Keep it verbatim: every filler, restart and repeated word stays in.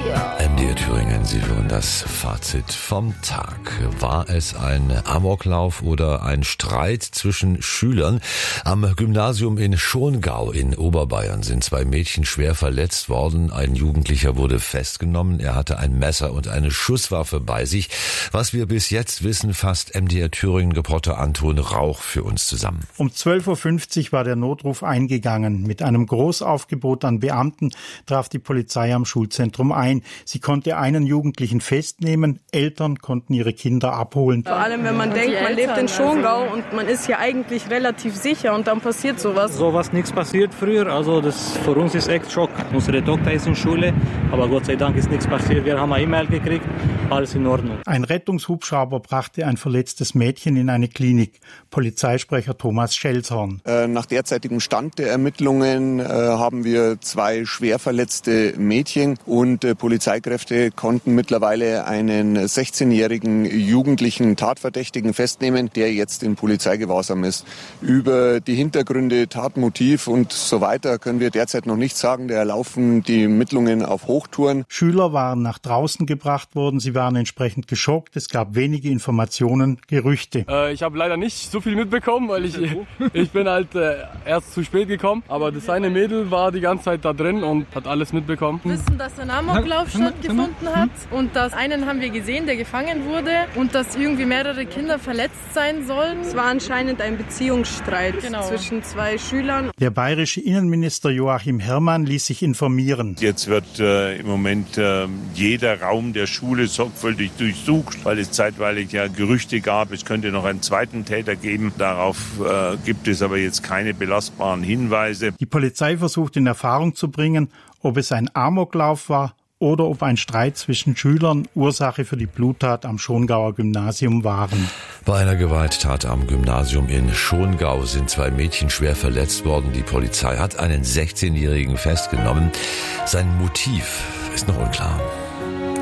M D R Thüringen, Sie hören das Fazit vom Tag. War es ein Amoklauf oder ein Streit zwischen Schülern? Am Gymnasium in Schongau in Oberbayern sind zwei Mädchen schwer verletzt worden. Ein Jugendlicher wurde festgenommen. Er hatte ein Messer und eine Schusswaffe bei sich. Was wir bis jetzt wissen, fasst M D R Thüringen-Reporter Anton Rauch für uns zusammen. Um zwölf Uhr fünfzig war der Notruf eingegangen. Mit einem Großaufgebot an Beamten traf die Polizei am Schulzentrum ein. Sie konnte einen Jugendlichen festnehmen. Eltern konnten ihre Kinder abholen. Vor allem, wenn man denkt, man lebt in Schongau und man ist hier eigentlich relativ sicher und dann passiert sowas. Sowas nichts passiert früher, also das für uns ist echt Schock. Unsere Tochter ist in Schule, aber Gott sei Dank ist nichts passiert. Wir haben eine E-Mail gekriegt, alles in Ordnung. Ein Rettungshubschrauber brachte ein verletztes Mädchen in eine Klinik. Polizeisprecher Thomas Schelzhorn. Äh, nach derzeitigem Stand der Ermittlungen äh, haben wir zwei schwer verletzte Mädchen und äh, Polizeikräfte konnten mittlerweile einen sechzehnjährigen jugendlichen Tatverdächtigen festnehmen, der jetzt in Polizeigewahrsam ist. Über die Hintergründe, Tatmotiv und so weiter können wir derzeit noch nichts sagen. Da laufen die Ermittlungen auf Hochtouren. Schüler waren nach draußen gebracht worden. Sie waren entsprechend geschockt. Es gab wenige Informationen, Gerüchte. Äh, ich habe leider nicht so viel mitbekommen, weil ich, ich bin halt äh, erst zu spät gekommen. Aber das eine Mädel war die ganze Zeit da drin und hat alles mitbekommen. Wir wissen, dass ein Amoklauf stattgefunden hat und dass einen haben wir gesehen, der gefangen wurde und dass irgendwie mehrere Kinder verletzt sein sollen. Es war anscheinend ein Beziehungsstreit genau. zwischen zwei Schülern. Der bayerische Innenminister Joachim Herrmann ließ sich informieren. Jetzt wird äh, im Moment äh, jeder Raum der Schule sorgfältig durchsucht, weil es zeitweilig ja Gerüchte gab, es könnte noch einen zweiten Täter geben. Darauf äh, gibt es aber jetzt keine belastbaren Hinweise. Die Polizei versucht in Erfahrung zu bringen, ob es ein Amoklauf war oder ob ein Streit zwischen Schülern Ursache für die Bluttat am Schongauer Gymnasium waren. Bei einer Gewalttat am Gymnasium in Schongau sind zwei Mädchen schwer verletzt worden. Die Polizei hat einen sechzehnjährigen festgenommen. Sein Motiv ist noch unklar.